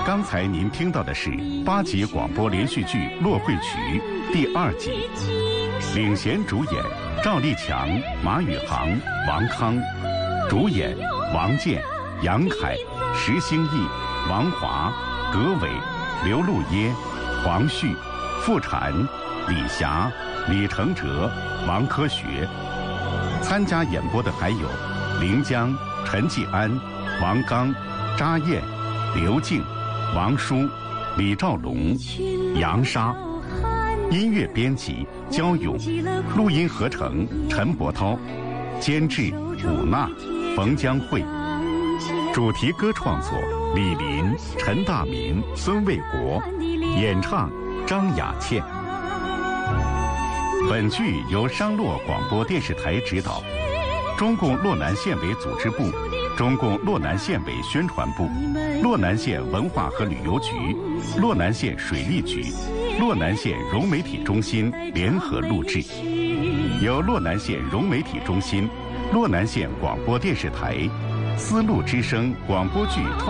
刚才您听到的是8集广播连续剧《落会曲》第2集，领衔主演赵立强、马宇航、王康，主演王健、杨凯、石兴义、王华、葛伟、刘路耶、黄旭、傅婵、李霞、李承哲、王科学。参加演播的还有临江、陈继安、王刚、查燕、刘静、王舒、李兆龙、杨沙。音乐编辑焦勇，录音合成陈伯涛，监制武娜、冯江慧，主题歌创作李林、陈大民、孙卫国，演唱张雅倩。本剧由商洛广播电视台指导，中共洛南县委组织部、中共洛南县委宣传部、洛南县文化和旅游局、洛南县水利局、洛南县融媒体中心联合录制，由洛南县融媒体中心、洛南县广播电视台、丝路之声广播剧创